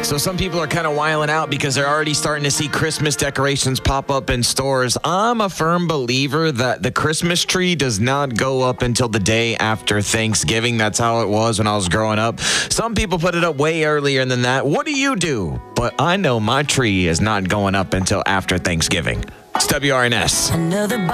So some people are kind of wiling out because they're already starting to see Christmas decorations pop up in stores. I'm a firm believer that the Christmas tree does not go up until the day after Thanksgiving. That's how it was when I was growing up. Some people put it up way earlier than that. What do you do? But I know my tree is not going up until after Thanksgiving. It's WRNS. Another